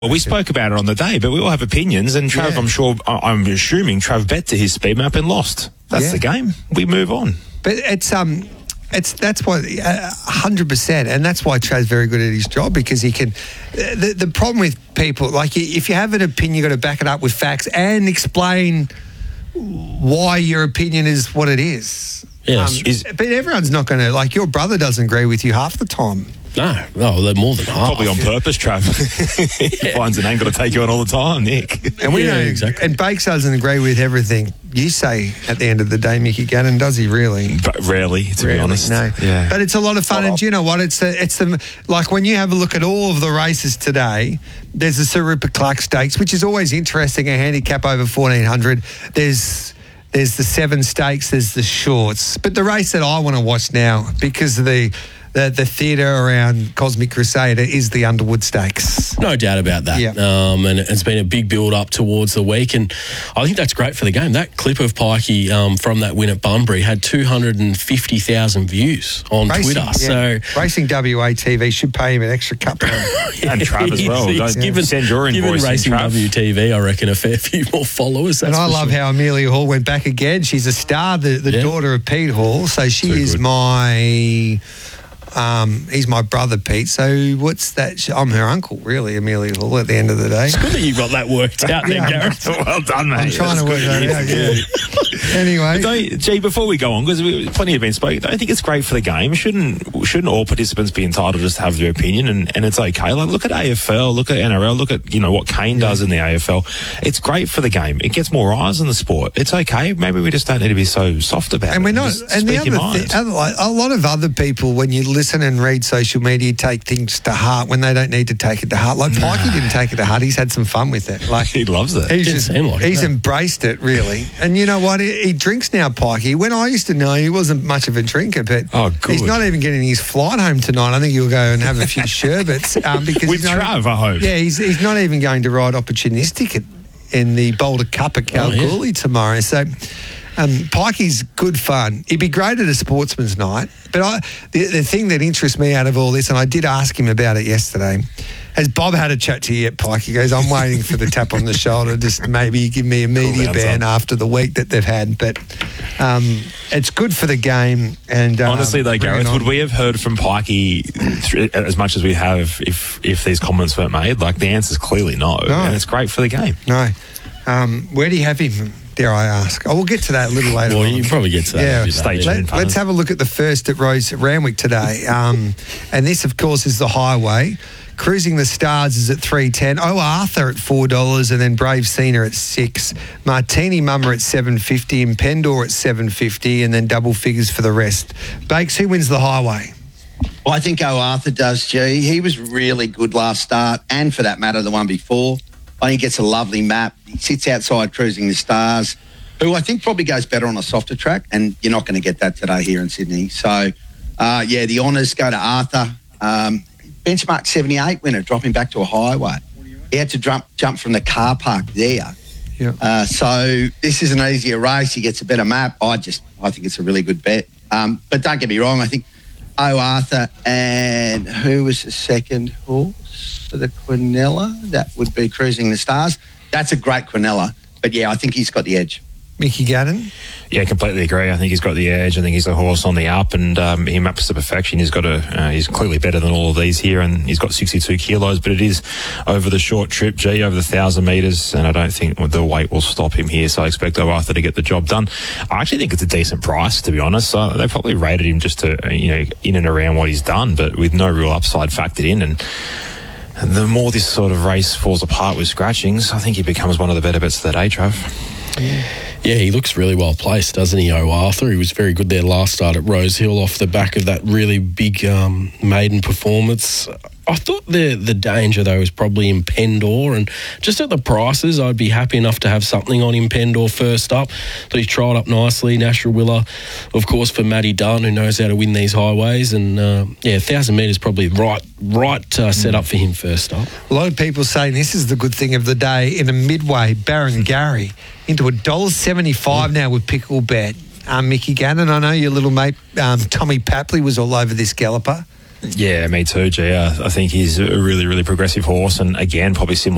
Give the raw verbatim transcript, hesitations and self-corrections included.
Well, we spoke about it on the day, but we all have opinions, and Trav, Yeah. I'm sure, I'm assuming Trav bet to his speed map and lost. That's Yeah. the game. We move on. But it's um, it's that's why a hundred percent, and that's why Trav's very good at his job, because he can. The the problem with people, like, if you have an opinion, you got to back it up with facts and explain why your opinion is what it is. Yes. Um, Is- but everyone's not going to, like, your brother doesn't agree with you half the time. No, no, they're more than half. Probably on purpose, Trav. He finds an angle to take you on all the time, Nick. And we Yeah, know exactly. And Bakes doesn't agree with everything you say at the end of the day, Mickey Gannon, does he really? But rarely, to Really, be honest. no. Yeah. But it's a lot of fun, and do you know what? It's the, it's the like when you have a look at all of the races today. There's the Sir Rupert Clarke Stakes, which is always interesting. A handicap over fourteen hundred. There's there's the Seven Stakes. There's the Shorts. But the race that I want to watch now, because of the the, the theatre around Cosmic Crusader, is the Underwood Stakes. No doubt about that. Yeah. Um, and it's been a big build up towards the week. And I think that's great for the game. That clip of Pikey um, from that win at Bunbury had two hundred fifty thousand views on Racing, Twitter. yeah. So Racing W A T V should pay him an extra couple. And Trav as well. He's, Don't he's given, send your given invoice in, Racing Trav. W T V, I reckon, a fair few more followers. And that's I for love sure. how Amelia Hall went back again. She's a star, the, the Yeah. daughter of Pete Hall. So she Too is good. my, um, he's my brother, Pete. So what's that? I'm her uncle, really, Amelia Hall, at the end of the day. It's good that you got that worked out there, Yeah. Gareth. Well done, mate. I'm trying to work that out, yeah. Anyway. Don't, Gee, before we go on, because plenty have been spoken, I think it's great for the game. Shouldn't shouldn't all participants be entitled just to have their opinion, and, and it's okay? Like, look at A F L, look at N R L, look at, you know, what Kane does in the A F L. It's great for the game. It gets more eyes on the sport. It's okay. Maybe we just don't need to be so soft about And it. we're not, Just and the speak your other thing, mind. other, like, a lot of other people, when you listen and read social media, take things to heart when they don't need to take it to heart. Like Pikey didn't take it to heart. He's had some fun with it. Like He loves it. He's, Didn't just, seem like it, he's no. embraced it, really. And you know what? He, he drinks now, Pikey. When I used to know, he wasn't much of a drinker, but Oh, good. he's not even getting his flight home tonight. I think he'll go and have a few sherbets. Um, because With he's not, Trav, I hope. Yeah, he's, he's not even going to ride opportunistic at, in the Boulder Cup at Kalgoorlie yeah. tomorrow. So um, Pikey's good fun. He'd be great at a sportsman's night. But I, the, the thing that interests me out of all this, and I did ask him about it yesterday, has Bob had a chat to you yet, Pike? He goes, I'm waiting for the tap on the shoulder, just maybe give me a media Cool, ban up. after the week that they've had. But um, it's good for the game. And um, Honestly, though, bring it Gareth, on. would we have heard from Pikey th- as much as we have if if these comments weren't made? Like, the answer's clearly no, No. and it's great for the game. No. Um, where do you have him, dare I ask? Oh, we'll get to that a little later Well, on. you probably get to that. Yeah. a bit Stay later. tuned. Let, let's have a look at the first at Rose Randwick today. Um, and this, of course, is the highway. Cruising the Stars is at three ten. Oh, Arthur at four dollars, and then Brave Cena at six. Martini Mummer at seven fifty, Impendor at seven fifty, and then double figures for the rest. Bakes, who wins the highway? Well, I think O. Arthur does, G. He was really good last start, and for that matter, the one before. I think he gets a lovely map. He sits outside Cruising the Stars, who I think probably goes better on a softer track, and you're not going to get that today here in Sydney. So, uh, yeah, the honours go to Arthur. Um, benchmark seventy-eight winner, dropping back to a highway. He had to jump jump from the car park there. Yeah. Uh, so this is an easier race. He gets a better map. I just, I think it's a really good bet. Um, but don't get me wrong. I think O. Arthur and who was the second horse for the Quinella? That would be Cruising the Stars. That's a great Quinella. But yeah, I think he's got the edge. Mickey Gannon? Yeah, completely agree. I think he's got the edge. I think he's a horse on the up, and um, he maps to perfection. He's got a, uh, he's clearly better than all of these here, and he's got sixty-two kilos. But it is over the short trip, G, over the thousand metres, and I don't think the weight will stop him here. So I expect O. Arthur to get the job done. I actually think it's a decent price, to be honest. So they probably rated him just to, uh, you know, in and around what he's done, but with no real upside factored in. And And the more this sort of race falls apart with scratchings, I think he becomes one of the better bets of the day, Trav. Yeah, he looks really well placed, doesn't he, O. Arthur? He was very good there last start at Rose Hill off the back of that really big um, maiden performance. I thought the the danger, though, was probably Impendor, and just at the prices, I'd be happy enough to have something on Impendor first up. So he's trialled up nicely. Nashua Willa, of course, for Matty Dunn, who knows how to win these highways, and uh, yeah, one thousand metres probably right right uh, set up for him first up. A lot of people saying this is the good thing of the day. In a midway, Baron Gary into one dollar seventy-five now with Pickle Bet. Um, Mickey Gannon, I know your little mate um, Tommy Papley was all over this galloper. Yeah, me too, G. I, I think he's a really, really progressive horse, and again, probably similar